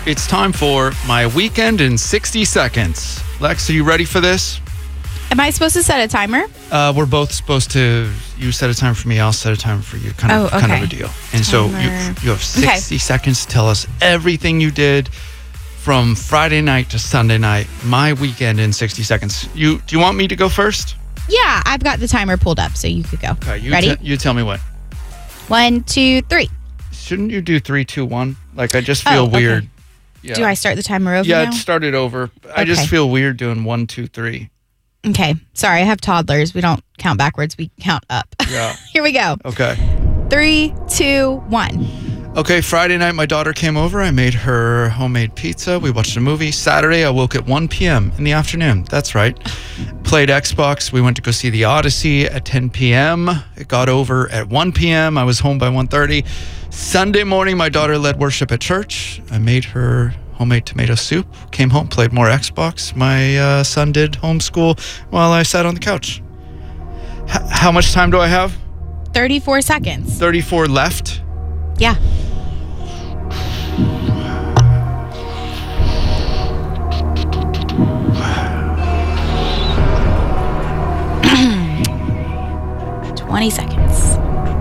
It's time for my weekend in 60 seconds. Lex, are you ready for this? Am I supposed to set a timer? We're both supposed to. You set a time for me. I'll set a time for you. Kind of a deal. And so you have 60 seconds to tell us everything you did from Friday night to Sunday night. My weekend in 60 seconds. Do you want me to go first? Yeah, I've got the timer pulled up, so you could go. Okay, ready? You tell me what. 1, 2, 3. Shouldn't you do 3, 2, 1? Like I just feel weird. Okay. Yeah. Do I start the timer over now? now? Start it over. I just feel weird doing 1, 2, 3. Okay. Sorry, I have toddlers. We don't count backwards. We count up. Yeah. Here we go. Okay. 3, 2, 1. Okay, Friday night, my daughter came over. I made her homemade pizza. We watched a movie. Saturday, I woke at 1 p.m. in the afternoon. That's right. Played Xbox. We went to go see The Odyssey at 10 p.m. It got over at 1 p.m. I was home by 1:30. Sunday morning, my daughter led worship at church. I made her homemade tomato soup. Came home, played more Xbox. My son did homeschool while I sat on the couch. How much time do I have? 34 seconds. 34 left? Yeah. $20 seconds.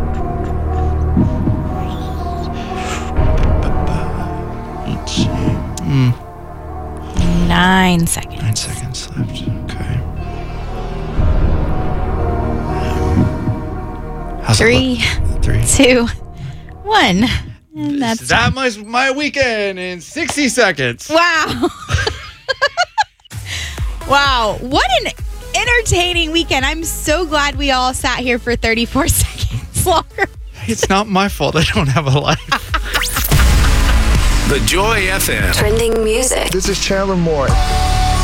9 seconds. 9 seconds left. Okay. How's 3, 2, 1. And that's that my weekend in 60 seconds. Wow. Wow. What an entertaining weekend. I'm so glad we all sat here for 34 seconds longer. It's not my fault I don't have a life. The Joy FM. Trending music. This is Chandler Moore.